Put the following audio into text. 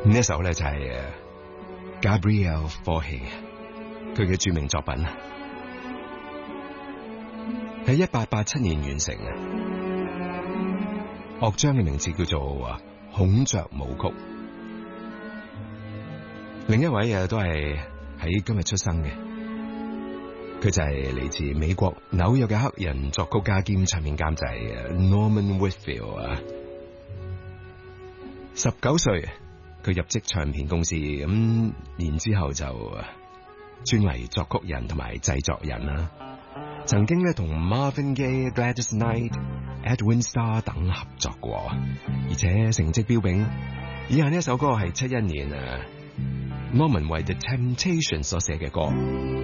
呢一首咧就係 Gabriel Fauré 佢嘅著名作品，喺1887年完成嘅，樂章嘅名字叫做孔雀舞曲。另一位都係喺今日出生嘅，佢就係嚟自美國紐約嘅黑人作曲家兼唱片監製 Norman Whitfield。19歲佢入職唱片公司，咁然之後就轉為作曲人同埋製作人啦。曾經咧同 Marvin Gaye、Gladys Knight、Edwin Starr 等合作過，而且成績彪炳。以下呢一首歌係71年Norman 為 The Temptations 所寫嘅歌。